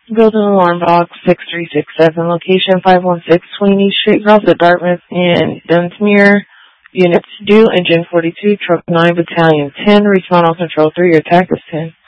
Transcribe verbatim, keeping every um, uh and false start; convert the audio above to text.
Building Alarm Box six three six seven, location five one six Sweeney Street, south of Dartmouth and Dunsmuir. Units due, engine forty-two, truck nine, battalion ten, respond on control three, your attack is ten.